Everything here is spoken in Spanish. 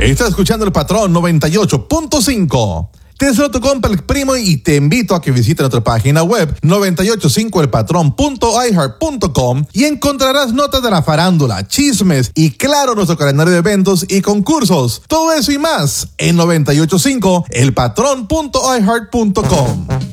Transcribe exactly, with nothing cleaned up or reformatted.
Estás escuchando El Patrón noventa y ocho punto cinco. Te deseo tu compa El Primo y te invito a que visites nuestra página web noventa y ocho cinco el patrón punto i heart punto com y encontrarás notas de la farándula, chismes y claro nuestro calendario de eventos y concursos. Todo eso y más en noventa y ocho cinco el patrón punto i heart punto com.